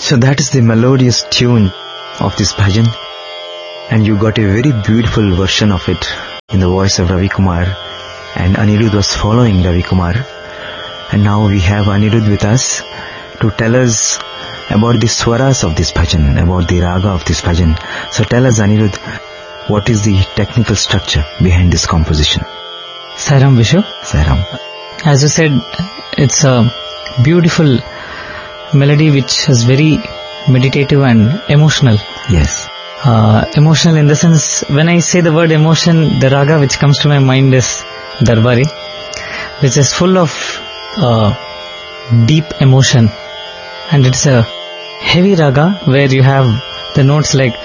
So that is the melodious tune of this bhajan, and you got a very beautiful version of it in the voice of Ravi Kumar, and Anirudh was following Ravi Kumar. And now we have Anirudh with us to tell us about the swaras of this bhajan, about the raga of this bhajan. So tell us, Anirudh, what is the technical structure behind this composition? Sairam Vishu. Sairam. As you said, it's a beautiful melody which is very meditative and emotional. Yes. Emotional in the sense, when I say the word emotion, the raga which comes to my mind is Darbari, which is full of deep emotion, and it's a heavy raga where you have the notes like